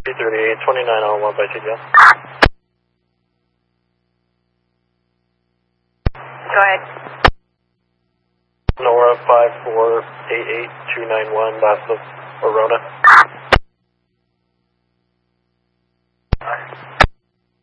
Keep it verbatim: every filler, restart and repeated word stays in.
two thirty-eight, twenty-nine oh one by T D L. Go ahead. Nora five four eight eight two nine one, last of Orona.